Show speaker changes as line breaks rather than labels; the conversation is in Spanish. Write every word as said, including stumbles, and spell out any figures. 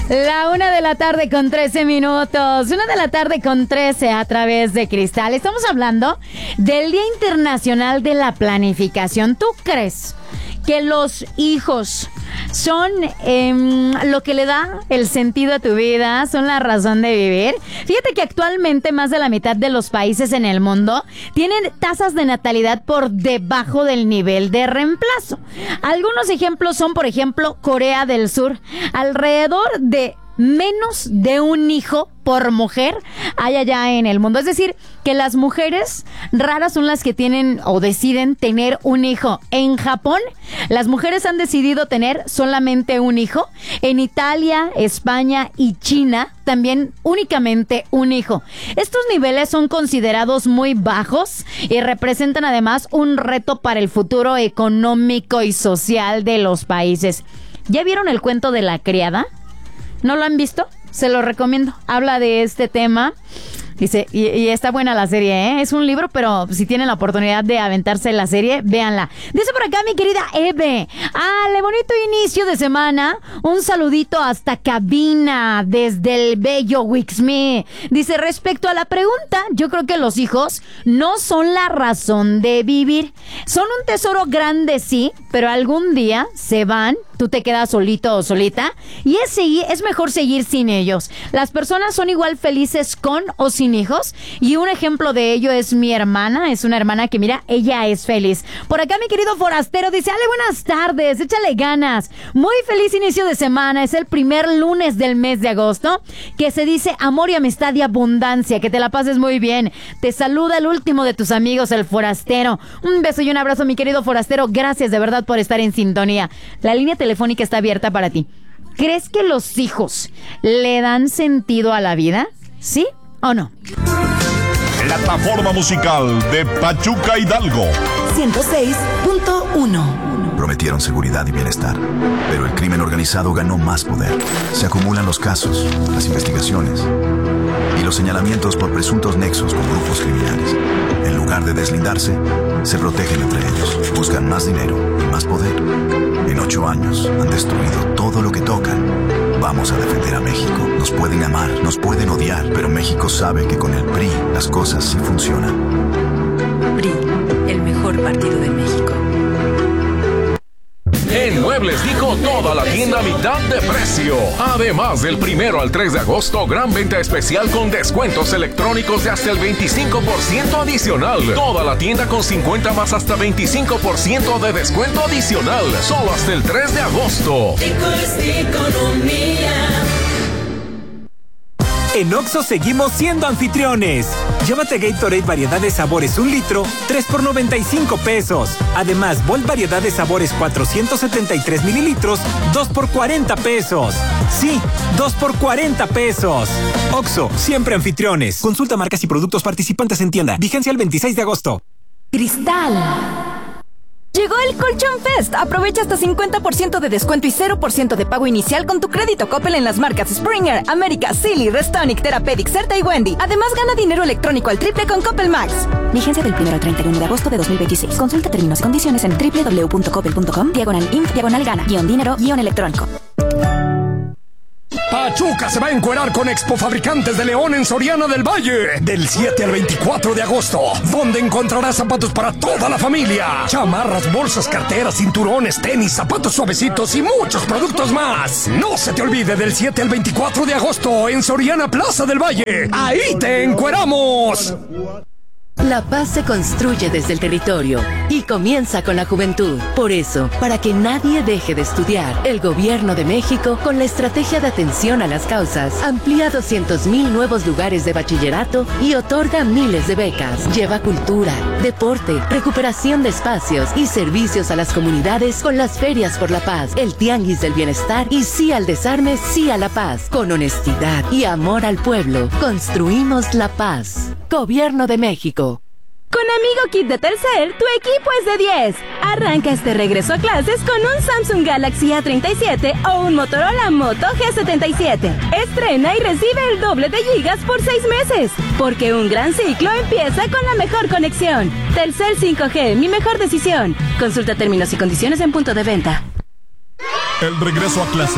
La una de la tarde con trece minutos. Una de la tarde con trece a través de Cristal. Estamos hablando del Día Internacional de la Planificación. ¿Tú crees que los hijos son eh, lo que le da el sentido a tu vida, son la razón de vivir? Fíjate que actualmente más de la mitad de los países en el mundo tienen tasas de natalidad por debajo del nivel de reemplazo. Algunos ejemplos son, por ejemplo, Corea del Sur. Alrededor de menos de un hijo por mujer hay allá en el mundo. Es decir, que las mujeres raras son las que tienen o deciden tener un hijo. En Japón, las mujeres han decidido tener solamente un hijo. En Italia, España y China, también únicamente un hijo. Estos niveles son considerados muy bajos y representan además un reto para el futuro económico y social de los países. ¿Ya vieron el cuento de la criada? ¿No lo han visto? Se lo recomiendo. Habla de este tema. Dice, y, y está buena la serie, ¿eh? Es un libro, pero si tienen la oportunidad de aventarse la serie, véanla. Dice por acá mi querida Eve. ¡Ale, bonito inicio de semana! Un saludito hasta cabina desde el bello Wixme. Dice, respecto a la pregunta, yo creo que los hijos no son la razón de vivir. Son un tesoro grande, sí, pero algún día se van. Tú te quedas solito o solita y es, seguir, es mejor seguir sin ellos. Las personas son igual felices con o sin hijos, y un ejemplo de ello es mi hermana. Es una hermana que, mira, ella es feliz. Por acá mi querido forastero dice, Ale, buenas tardes, échale ganas. Muy feliz inicio de semana. Es el primer lunes del mes de agosto, que se dice amor y amistad y abundancia. Que te la pases muy bien. Te saluda el último de tus amigos, el forastero. Un beso y un abrazo, mi querido forastero. Gracias de verdad por estar en sintonía. La línea telefónica está abierta para ti. ¿Crees que los hijos le dan sentido a la vida? ¿Sí o no?
Plataforma musical de Pachuca Hidalgo.
ciento seis punto uno.
Prometieron seguridad y bienestar, pero el crimen organizado ganó más poder. Se acumulan los casos, las investigaciones y los señalamientos por presuntos nexos con grupos criminales. En lugar de deslindarse, se protegen entre ellos, buscan más dinero y más poder. En ocho años han destruido todo lo que tocan. Vamos a defender a México. Nos pueden amar, nos pueden odiar, pero México sabe que con el P R I las cosas sí funcionan.
P R I, el mejor partido de México.
En Muebles Dico, toda la tienda a mitad de precio. Además, del primero al tres de agosto, gran venta especial con descuentos electrónicos de hasta el veinticinco por ciento adicional. Toda la tienda con cincuenta más hasta veinticinco por ciento de descuento adicional. Solo hasta el tres de agosto.
Dico es economía.
En Oxxo seguimos siendo anfitriones. Llévate Gatorade variedad de sabores un litro, tres por noventa y cinco pesos. Además, Volt variedad de sabores cuatrocientos setenta y tres mililitros, dos por cuarenta pesos. Sí, dos por cuarenta pesos. Oxxo, siempre anfitriones. Consulta marcas y productos participantes en tienda. Vigencia el veintiséis de agosto.
Cristal. Llegó el Colchón Fest. Aprovecha hasta cincuenta por ciento de descuento y cero por ciento de pago inicial con tu crédito Coppel en las marcas Springer, América, Silly, Restonic, Therapeutic, Certa y Wendy. Además, gana dinero electrónico al triple con Coppel Max. Vigencia del primero al treinta y uno de agosto de dos mil veintiséis. Consulta términos y condiciones en doble u doble u doble u punto coppel punto com, diagonal inf, diagonal gana, guión dinero, guión electrónico.
Pachuca se va a encuerar con Expo Fabricantes de León en Soriana del Valle del siete al veinticuatro de agosto, donde encontrarás zapatos para toda la familia, chamarras, bolsas, carteras, cinturones, tenis, zapatos suavecitos y muchos productos más. No se te olvide, del siete al veinticuatro de agosto en Soriana Plaza del Valle. ¡Ahí te encueramos!
La paz se construye desde el territorio y comienza con la juventud. Por eso, para que nadie deje de estudiar, el Gobierno de México, con la estrategia de atención a las causas, amplía doscientos mil nuevos lugares de bachillerato y otorga miles de becas. Lleva cultura, deporte, recuperación de espacios y servicios a las comunidades con las ferias por la paz, el tianguis del bienestar y sí al desarme, sí a la paz. Con honestidad y amor al pueblo, construimos la paz. Gobierno de México.
Con Amigo Kit de Telcel, tu equipo es de diez. Arranca este regreso a clases con un Samsung Galaxy A treinta y siete o un Motorola Moto G setenta y siete. Estrena y recibe el doble de gigas por seis meses. Porque un gran ciclo empieza con la mejor conexión. Telcel cinco G, mi mejor decisión. Consulta términos y condiciones en punto de venta.
El regreso a clases